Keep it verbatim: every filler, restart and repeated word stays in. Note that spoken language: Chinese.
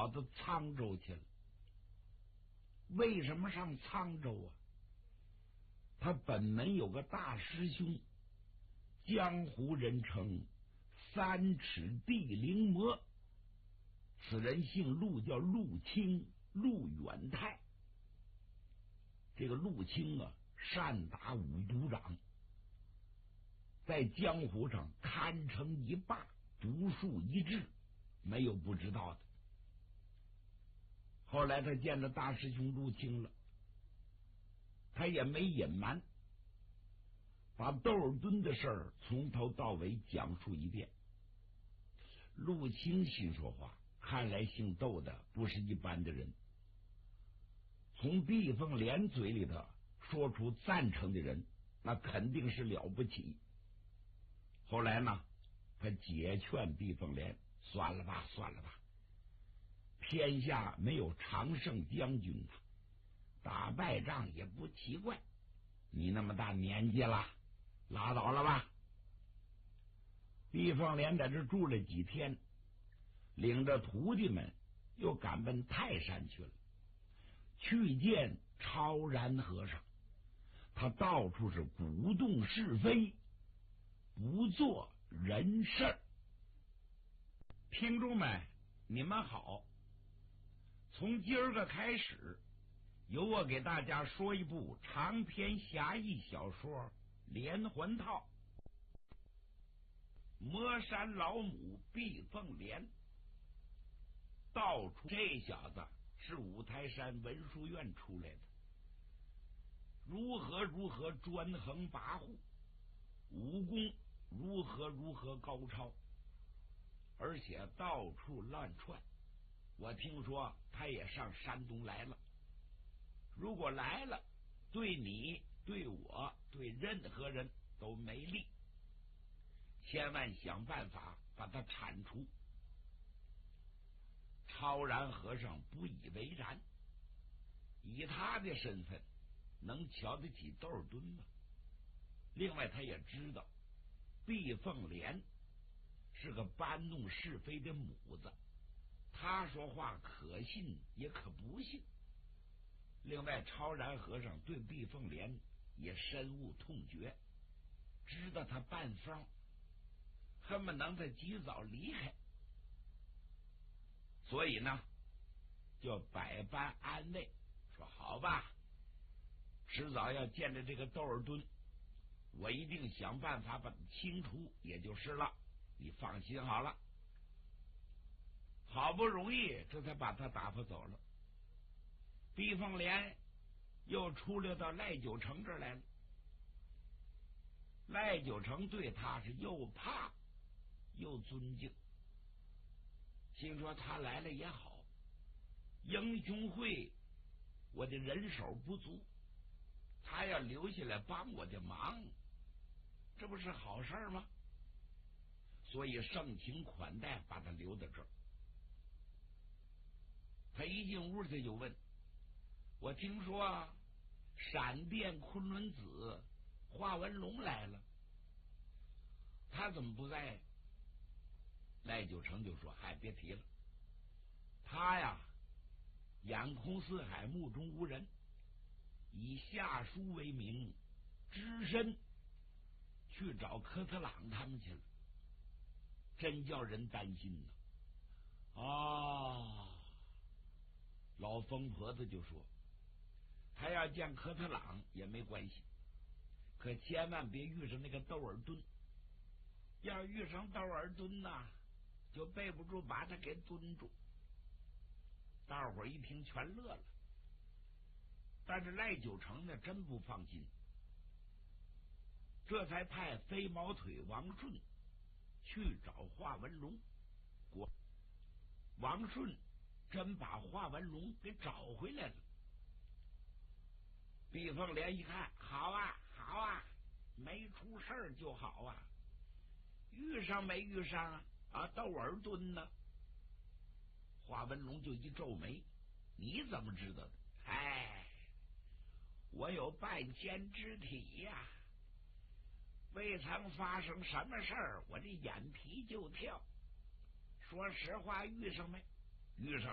跑到沧州去了。为什么上沧州啊？他本门有个大师兄，江湖人称三尺地灵魔，此人姓陆，叫陆清，陆远泰。这个陆清啊，善打五毒掌，在江湖上堪称一霸，独树一帜，没有不知道的。后来他见着大师兄陆清了，他也没隐瞒，把窦尔敦的事儿从头到尾讲述一遍。陆清心说话，看来姓窦的不是一般的人，从毕凤莲嘴里头说出赞成的人，那肯定是了不起。后来呢，他解劝毕凤莲，算了吧算了吧，天下没有常胜将军呐，打败仗也不奇怪，你那么大年纪了，拉倒了吧。毕凤莲在这住了几天，领着徒弟们又赶奔泰山去了，去见超然和尚。他到处是鼓动是非，不做人事儿。听众们，你们好，从今儿个开始，由我给大家说一部长篇侠义小说《连环套》。魔山老母毕凤莲，到处这小子是五台山文殊院出来的，如何如何专横跋扈，武功如何如何高超，而且到处乱窜。我听说他也上山东来了，如果来了，对你对我对任何人都没利，千万想办法把他铲除。超然和尚不以为然，以他的身份能瞧得起窦尔敦吗？另外他也知道毕凤莲是个搬弄是非的母子，他说话可信也可不信。另外超然和尚对毕凤莲也深恶痛绝，知道他办丧，恨不能他及早离开，所以呢就百般安慰，说好吧，迟早要见着这个窦尔敦，我一定想办法把他清除，也就是了，你放心好了。好不容易这才把他打发走了。毕凤莲又出溜到赖九成这儿来了，赖九成对他是又怕又尊敬，心说他来了也好，英雄会我的人手不足，他要留下来帮我的忙，这不是好事吗？所以盛情款待，把他留在这儿。他一进屋他就问，我听说闪电昆仑子华文龙来了，他怎么不在？赖九成就说，嗨，别提了，他呀眼空四海，目中无人，以下书为名，只身去找科特朗他们去了，真叫人担心呢。啊，老疯婆子就说，他要见科特朗也没关系，可千万别遇上那个窦尔敦，要遇上窦尔敦呐，就背不住把他给蹲住。大伙儿一听全乐了，但是赖九成呢真不放心，这才派飞毛腿王顺去找华文龙。果王顺真把华文龙给找回来了。毕凤莲一看，好啊好啊，没出事儿就好啊，遇上没遇上啊？啊，窦尔敦呢？华文龙就一皱眉，你怎么知道的？哎，我有半仙之体呀，未曾发生什么事儿，我这眼皮就跳。说实话，遇上没？遇上